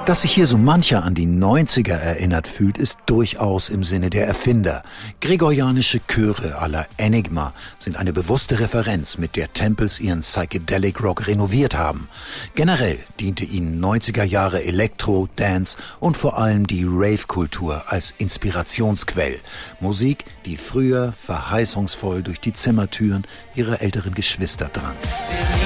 Dass sich hier so mancher an die 90er erinnert fühlt, ist durchaus im Sinne der Erfinder. Gregorianische Chöre à la Enigma sind eine bewusste Referenz, mit der Temples ihren Psychedelic Rock renoviert haben. Generell diente ihnen 90er Jahre Elektro, Dance und vor allem die Rave-Kultur als Inspirationsquell. Musik, die früher verheißungsvoll durch die Zimmertüren ihrer älteren Geschwister drang.